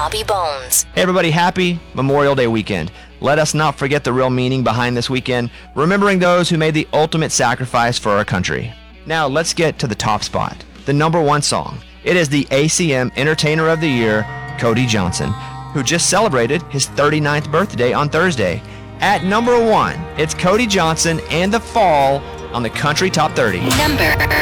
Bobby Bones. Hey everybody, happy Memorial Day weekend. Let us not forget the real meaning behind this weekend, remembering those who made the ultimate sacrifice for our country. Now let's get to the top spot, the number one song. It is the ACM Entertainer of the Year, Cody Johnson, who just celebrated his 39th birthday on Thursday. At number one, it's Cody Johnson and The Fall on the Country Top 30. Number